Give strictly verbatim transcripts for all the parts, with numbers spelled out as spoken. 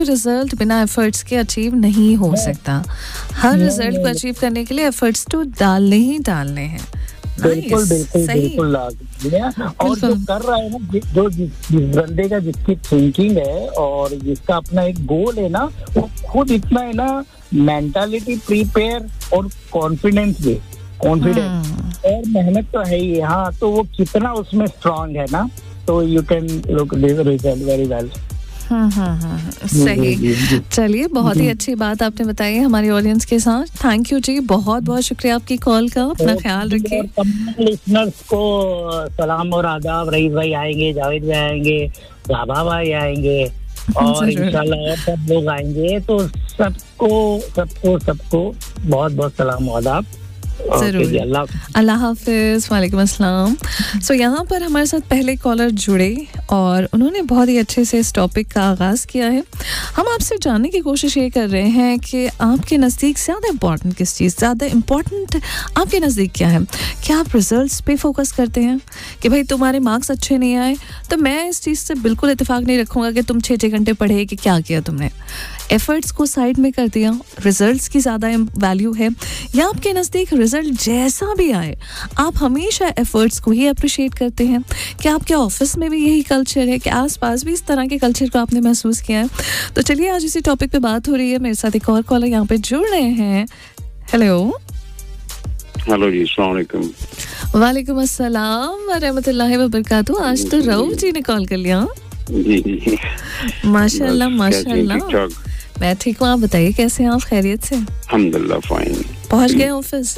Result बिना efforts के achieve नहीं हो सकता. हर रिजल्ट को अचीव करने के लिए एफर्ट्स तो डालने ही डालने हैं. बिल्कुल बिल्कुल बिल्कुल और जो कर रहा है ना, जो जिस बंदे का जिसकी थिंकिंग है और जिसका अपना एक गोल है ना, वो खुद इतना है ना मेंटालिटी प्रिपेयर और कॉन्फिडेंस भी कॉन्फिडेंस और मेहनत तो है ही. हाँ, तो वो कितना उसमें स्ट्रांग है ना, तो you can look this result very well. हाँ हाँ हाँ सही. चलिए, बहुत ही अच्छी बात आपने बताई हमारी ऑडियंस के साथ. थैंक यू जी, बहुत बहुत शुक्रिया आपकी कॉल का. अपना ख्याल रखिए. तमाम लिसनर्स को सलाम और आदाब. रईस भाई आएंगे, जावेद भाई आएंगे, बाबा भाई आएंगे और इंशाल्लाह और सब लोग आएंगे. तो सबको सबको सबको बहुत बहुत सलाम और आदाब. जरूर. अल्लाह हाफिज. वालेकुम अस्सलाम. सो यहाँ पर हमारे साथ पहले कॉलर जुड़े और उन्होंने बहुत ही अच्छे से इस टॉपिक का आगाज़ किया है. हम आपसे जानने की कोशिश ये कर रहे हैं कि आपके नज़दीक ज़्यादा इम्पॉर्टेंट किस चीज़, ज़्यादा इम्पॉर्टेंट आपके नज़दीक क्या है? क्या आप रिजल्ट्स पे फोकस करते हैं कि भाई तुम्हारे मार्क्स अच्छे नहीं आए तो मैं इस चीज़ से बिल्कुल इत्तेफाक नहीं रखूँगा कि तुम छः छः घंटे पढ़े कि क्या किया तुमने. एफर्ट्स को साइड में कर दिया, रिजल्ट्स की ज़्यादा वैल्यू है, या आपके नज़दीक रिजल्ट जैसा भी आए आप हमेशा एफर्ट्स को ही अप्रिशिएट करते हैं? क्या आपके ऑफिस में भी यही कल्चर है कि आसपास भी इस तरह के कल्चर को आपने महसूस किया है? तो चलिए, आज इसी टॉपिक पे बात हो रही है. मेरे साथ एक और कॉलर यहाँ पे जुड़ रहे हैं. हेलो. हेलो जी, अस्सलाम वालेकुम. वालेकुम अस्सलाम व रहमतुल्लाहि व बरकातहू. आज तो रऊफ जी ने कॉल कर लिया. जी जी, माशाल्लाह माशाल्लाह. मैं ठीक हूँ, आप बताइए कैसे हैं आप? खैरियत से? अल्हम्दुलिल्लाह फाइन. पहुँच गए ऑफिस?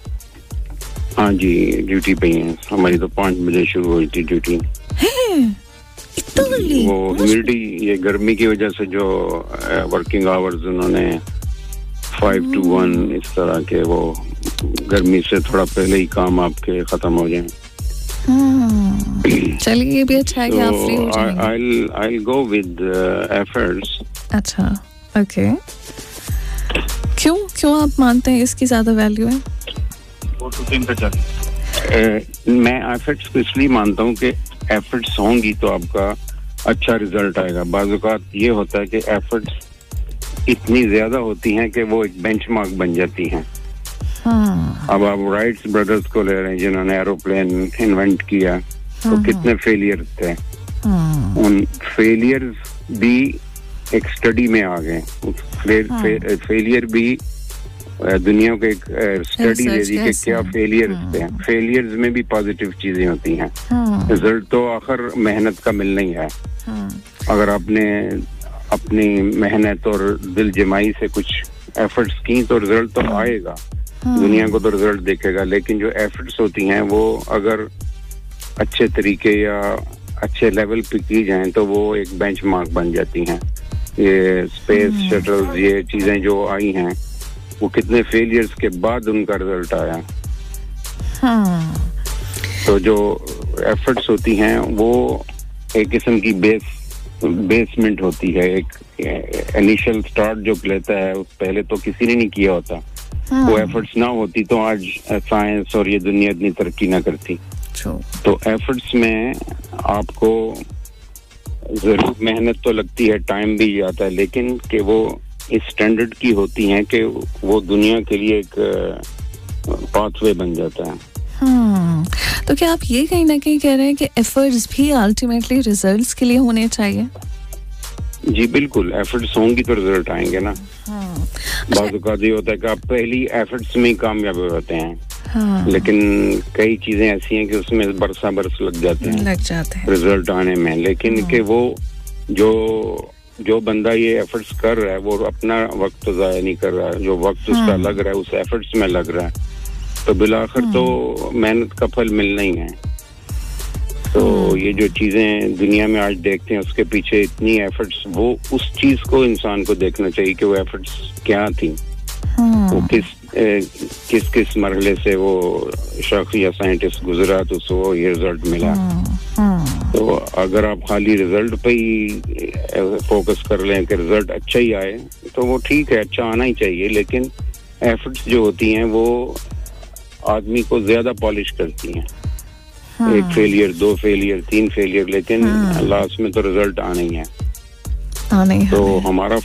हाँ जी, ड्यूटी पे हैं. हमारी तो पाँच बजे शुरू हुई थी ड्यूटी. इतना जल्दी? वो ह्यूमिडिटी, ये गर्मी की वजह से जो वर्किंग आवर्स उन्होंने फाइव टू वन इस तरह के, वो गर्मी से थोड़ा पहले ही काम आपके खत्म हो जाए. चलिए, ये भी अच्छा है कि आप फ्री हो जाएंगे. I'll I'll go with uh, efforts. अच्छा, ओके. क्यों क्यों आप मानते हैं इसकी ज्यादा वैल्यू है? मैं एफर्ट्स को इसलिए मानता हूँ कि एफर्ट्स होंगी तो आपका अच्छा रिजल्ट आएगा. बाज़ औक़ात ये होता है कि एफर्ट्स इतनी ज्यादा होती हैं कि वो एक बेंचमार्क बन जाती हैं. हाँ. अब आप राइट्स ब्रदर्स को ले रहे हैं जिन्होंने एरोप्लेन इन्वेंट किया, तो कितने फेलियर थे. हाँ. उन फेलियर्स भी एक स्टडी में आ गए. फे, फे, फेलियर भी दुनिया को एक स्टडी दे दी कि क्या फेलियर्स थे. फेलियर्स में भी पॉजिटिव चीजें होती हैं. रिजल्ट तो आखिर मेहनत का मिलना ही है. अगर आपने अपनी मेहनत और दिल जमाई से कुछ एफर्ट्स की तो रिजल्ट तो आएगा. दुनिया को तो रिजल्ट देखेगा, लेकिन जो एफर्ट्स होती हैं वो अगर अच्छे तरीके या अच्छे लेवल पे की जाएं तो वो एक बेंचमार्क बन जाती हैं. ये स्पेस शटल्स, ये चीजें जो आई हैं, वो कितने फेलियर्स के बाद उनका रिजल्ट आया. हाँ. तो जो एफर्ट्स होती हैं वो एक किस्म की बेस बेसमेंट होती है. एक इनिशियल स्टार्ट जो लेता है, उस पहले तो किसी ने नहीं किया होता. हाँ. वो एफर्ट्स ना होती तो आज साइंस और ये दुनिया इतनी तरक्की ना करती. तो एफर्ट्स में आपको जरूर मेहनत तो लगती है, टाइम भी जाता है, लेकिन कि वो इस स्टैंडर्ड की होती हैं कि वो दुनिया के लिए एक पाथवे बन जाता है. हाँ. तो क्या आप ये कहीं ना कहीं कह रहे हैं कि एफर्ट्स भी अल्टीमेटली रिजल्ट्स के लिए होने चाहिए? जी बिल्कुल, एफर्ट्स होंगी तो रिजल्ट आएंगे ना. हाँ. बाज़ औक़ात ये होता है कि आप पहली एफर्ट्स में ही कामयाब होते हैं. हाँ. लेकिन कई चीजें ऐसी हैं कि उसमें बरसा बरस लग जाते हैं लग जाते हैं रिजल्ट आने में. लेकिन हाँ. कि वो जो जो बंदा ये एफर्ट्स कर रहा है वो अपना वक्त तो ज़ाया नहीं कर रहा है. जो वक्त हाँ. उसका लग रहा है उस एफर्ट्स में लग रहा है, तो बिलाखिर हाँ. तो मेहनत का फल मिलना ही है. तो हाँ. ये जो चीजें दुनिया में आज देखते हैं उसके पीछे इतनी एफर्ट्स, वो उस चीज को इंसान को देखना चाहिए कि वो एफर्ट्स क्या थी. हाँ. वो किस ए, किस किस मरहले से वो शख्स या साइंटिस्ट गुजरा तो उसको ये रिजल्ट मिला. हाँ. हाँ. तो अगर आप खाली रिजल्ट पे ही फोकस कर लें कि रिजल्ट अच्छा ही आए तो वो ठीक है, अच्छा आना ही चाहिए. लेकिन एफर्ट्स जो होती हैं वो आदमी को ज्यादा पॉलिश करती हैं. हाँ. एक फेलियर, दो फेलियर, तीन फेलियर, लेकिन हाँ. लास्ट में तो रिजल्ट आना ही है. हाँ नहीं, तो हाँ, हमारा